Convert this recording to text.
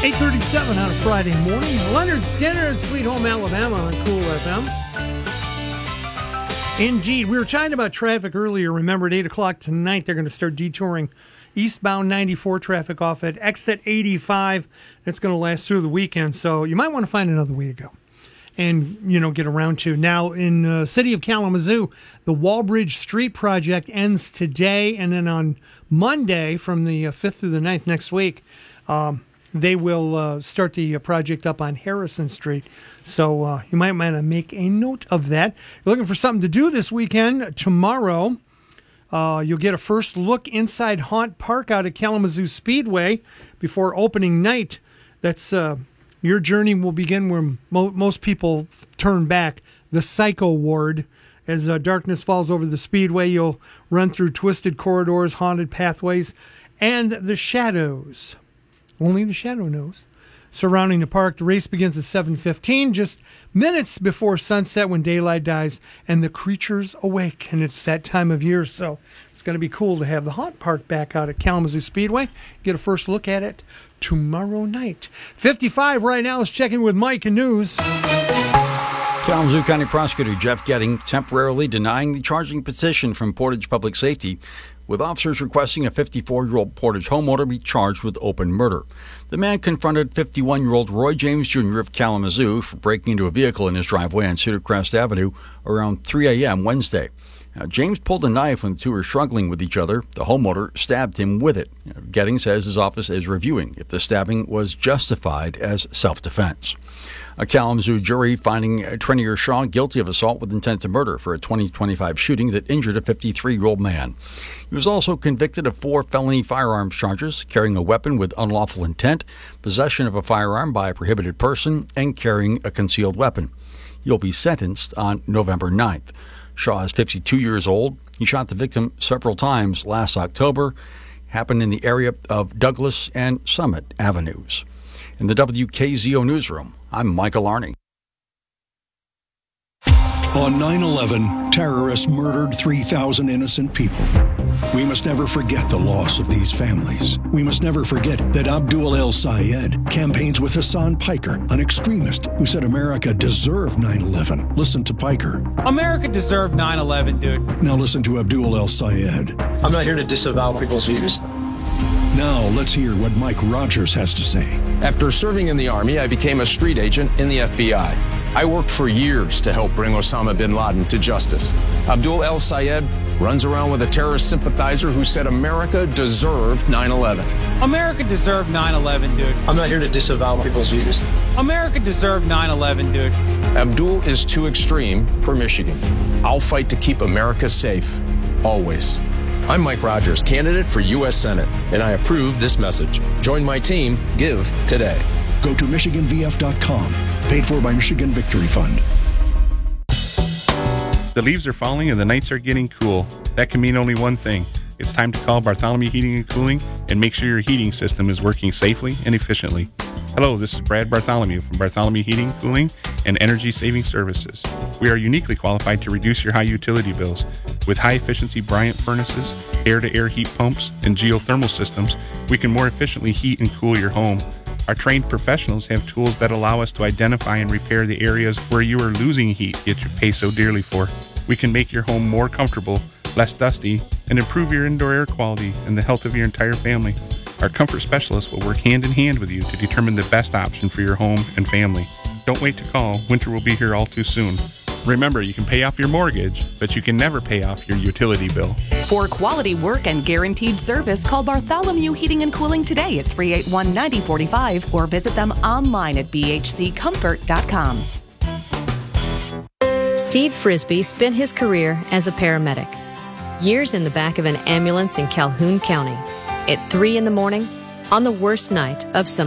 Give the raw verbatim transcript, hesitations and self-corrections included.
eight thirty-seven on a Friday morning. Leonard Skinner at Sweet Home Alabama on Cool F M. Indeed, we were chatting about traffic earlier. Remember, at eight o'clock tonight, they're going to start detouring eastbound ninety-four traffic off at exit eighty-five. That's going to last through the weekend, so you might want to find another way to go and, you know, get around to. Now, in the city of Kalamazoo, the Wallbridge Street project ends today, and then on Monday, from the fifth through the ninth next week, um, they will uh, start the project up on Harrison Street. So uh, you might want to make a note of that. You're looking for something to do this weekend. Tomorrow, uh, you'll get a first look inside Haunt Park out at Kalamazoo Speedway before opening night. That's uh, your journey will begin where mo- most people turn back, the Psycho Ward. As uh, darkness falls over the Speedway, you'll run through twisted corridors, haunted pathways, and the shadows. Only the shadow knows. Surrounding the park, the race begins at seven fifteen, just minutes before sunset when daylight dies and the creatures awake. And it's that time of year, so it's going to be cool to have the Haunt Park back out at Kalamazoo Speedway. Get a first look at it tomorrow night. fifty-five right now is checking with Mike and News. Kalamazoo County Prosecutor Jeff Getting temporarily denying the charging petition from Portage Public Safety, with officers requesting a fifty-four-year-old Portage homeowner be charged with open murder. The man confronted fifty-one-year-old Roy James Junior of Kalamazoo for breaking into a vehicle in his driveway on Cedar Crest Avenue around three a.m. Wednesday. Now, James pulled a knife when the two were struggling with each other. The homeowner stabbed him with it. Getting says his office is reviewing if the stabbing was justified as self-defense. A Kalamazoo jury finding Trenier Shaw guilty of assault with intent to murder for a twenty twenty-five shooting that injured a fifty-three-year-old man. He was also convicted of four felony firearms charges: carrying a weapon with unlawful intent, possession of a firearm by a prohibited person, and carrying a concealed weapon. He'll be sentenced on November ninth. Shaw is fifty-two years old. He shot the victim several times last October. Happened in the area of Douglas and Summit Avenues. In the W K Z O newsroom, I'm Michael Arney. On nine eleven, terrorists murdered three thousand innocent people. We must never forget the loss of these families. We must never forget that Abdul El Sayed campaigns with Hassan Piker, an extremist who said America deserved nine eleven. Listen to Piker. America deserved nine eleven, dude. Now listen to Abdul El Sayed. I'm not here to disavow people's views. Now let's hear what Mike Rogers has to say. After serving in the Army, I became a street agent in the F B I. I worked for years to help bring Osama bin Laden to justice. Abdul El Sayed runs around with a terrorist sympathizer who said America deserved nine eleven. America deserved nine eleven, dude. I'm not here to disavow people's views. America deserved nine eleven, dude. Abdul is too extreme for Michigan. I'll fight to keep America safe, always. I'm Mike Rogers, candidate for U S Senate, and I approve this message. Join my team. Give today. Go to Michigan V F dot com. Paid for by Michigan Victory Fund. The leaves are falling and the nights are getting cool. That can mean only one thing. It's time to call Bartholomew Heating and Cooling and make sure your heating system is working safely and efficiently. Hello, this is Brad Bartholomew from Bartholomew Heating, Cooling, and Energy Saving Services. We are uniquely qualified to reduce your high utility bills. With high-efficiency Bryant furnaces, air-to-air heat pumps, and geothermal systems, we can more efficiently heat and cool your home. Our trained professionals have tools that allow us to identify and repair the areas where you are losing heat yet you pay so dearly for. We can make your home more comfortable, less dusty, and improve your indoor air quality and the health of your entire family. Our comfort specialists will work hand in hand with you to determine the best option for your home and family. Don't wait to call. Winter will be here all too soon. Remember, you can pay off your mortgage, but you can never pay off your utility bill. For quality work and guaranteed service, call Bartholomew Heating and Cooling today at three eight one, nine zero four five or visit them online at b h c comfort dot com. Steve Frisbee spent his career as a paramedic. Years in the back of an ambulance in Calhoun County. At three in the morning, on the worst night of some